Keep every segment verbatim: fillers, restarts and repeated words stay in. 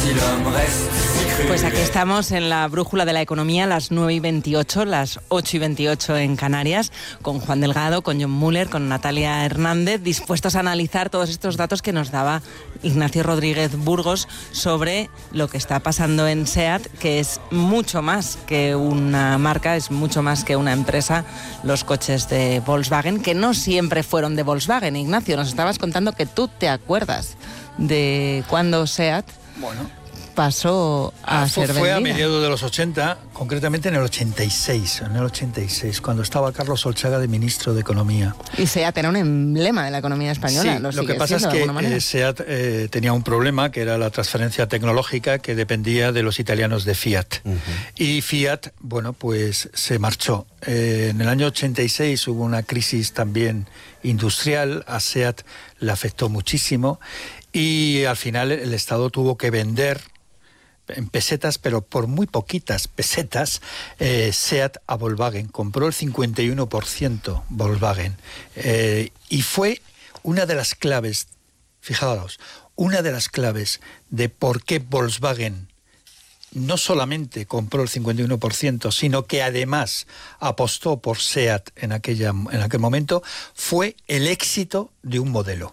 Pues aquí estamos en la brújula de la economía, las nueve y veintiocho, las ocho y veintiocho en Canarias, con Juan Delgado, con John Muller, con Natalia Hernández, dispuestos a analizar todos estos datos que nos daba Ignacio Rodríguez Burgos sobre lo que está pasando en SEAT, que es mucho más que una marca, es mucho más que una empresa, los coches de Volkswagen, que no siempre fueron de Volkswagen. Ignacio, nos estabas contando que tú te acuerdas de cuando SEAT... Bueno, pasó a ah, ser fue, fue a vendida. mediados de los ochenta, concretamente en el ochenta y seis, en el ochenta y seis, cuando estaba Carlos Solchaga de ministro de Economía. Y SEAT era un emblema de la economía española. Sí, lo, lo que pasa es que eh, SEAT eh, tenía un problema, que era la transferencia tecnológica, que dependía de los italianos de Fiat. Uh-huh. Y Fiat, bueno, pues se marchó. Eh, en el año ochenta y seis hubo una crisis también industrial, a SEAT le afectó muchísimo, y al final el Estado tuvo que vender en pesetas, pero por muy poquitas pesetas, eh, SEAT a Volkswagen. Compró el cincuenta y uno por ciento Volkswagen. Eh, y fue una de las claves, fijaos, una de las claves de por qué Volkswagen no solamente compró el cincuenta y uno por ciento, sino que además apostó por SEAT en, aquella, en aquel momento, fue el éxito de un modelo.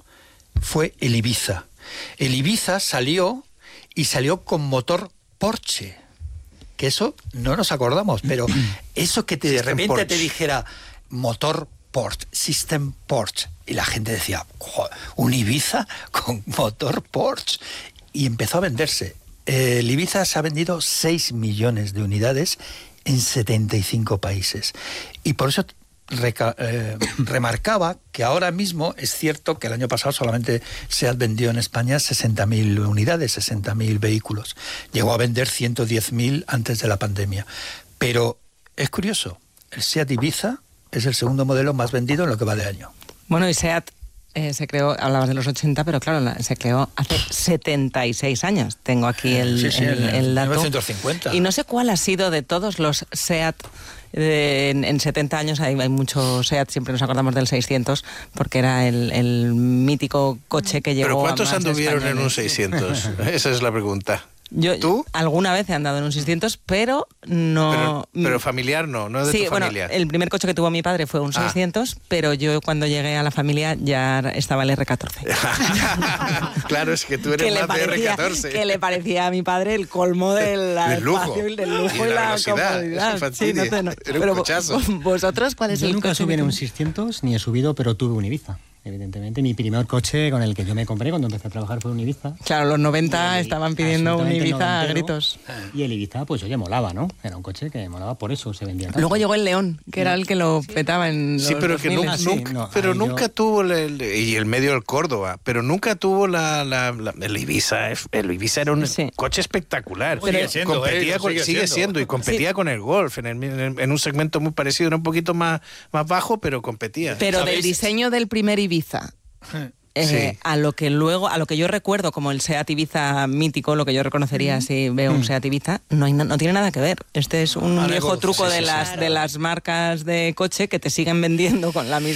Fue el Ibiza. El Ibiza salió... y salió con motor Porsche, que eso no nos acordamos, pero eso que te, de repente Porsche. Te dijera motor Porsche, System Porsche, y la gente decía, un Ibiza con motor Porsche, y empezó a venderse. El Ibiza se ha vendido seis millones de unidades en setenta y cinco países, y por eso... Reca- eh, remarcaba que ahora mismo es cierto que el año pasado solamente se han vendido en España sesenta mil unidades, sesenta mil vehículos. Llegó a vender ciento diez mil antes de la pandemia. Pero es curioso, el SEAT Ibiza es el segundo modelo más vendido en lo que va de año. Bueno, y SEAT eh, se creó, hablabas de los ochenta, pero claro, la, se creó hace setenta y seis años. Tengo aquí el, sí, sí, el, el, el dato. mil novecientos cincuenta. Y no sé cuál ha sido de todos los SEAT. De, en, en setenta años hay, hay mucho SEAT, siempre nos acordamos del seiscientos, porque era el, el mítico coche que llevó. ¿Pero cuántos a más anduvieron españoles? en un seiscientos? Esa es la pregunta. Yo, ¿Tú? Alguna vez he andado en un seiscientos, pero no... Pero, pero familiar no, no de sí, tu familia. Bueno, el primer coche que tuvo mi padre fue un ah. seiscientos, pero yo cuando llegué a la familia ya estaba el erre catorce. Claro, es que tú eres más parecía, de erre catorce. Que le parecía a mi padre el colmo del del lujo, espacio, del lujo y, y la, la comodidad. Sí, no te, no. Era Pero un cochazo. ¿Vosotros cuál es yo el nunca coche? subí en un seiscientos, ni he subido, pero tuve un Ibiza. Evidentemente, mi primer coche con el que yo me compré cuando empecé a trabajar fue un Ibiza. Claro, los noventa estaban pidiendo un Ibiza a noventero, gritos. Y el Ibiza, pues oye, molaba, ¿no? Era un coche que molaba, por eso se vendía tanto. Luego llegó el León, que era el que lo petaba en Sí, los pero que nunca, Ah, sí, nunca, no, pero ahí nunca yo- tuvo el, el- y el medio del Córdoba, pero nunca tuvo la, la, la- el Ibiza. El Ibiza era un Sí. coche espectacular. Pero- Sigue siendo, competía eh, con, sigue sigue siendo. siendo. y competía Sí. con el Golf en, el- en, en un segmento muy parecido, era un poquito más, más bajo, pero competía. Pero ¿Sabéis? del diseño del primer Ibiza, eh, Sí. a lo que luego, a lo que yo recuerdo como el SEAT Ibiza mítico, lo que yo reconocería si veo un SEAT Ibiza, no, hay, no tiene nada que ver. Este es un Vale, viejo pues, truco sí, de sí, las sí. de las marcas de coche que te siguen vendiendo con la misma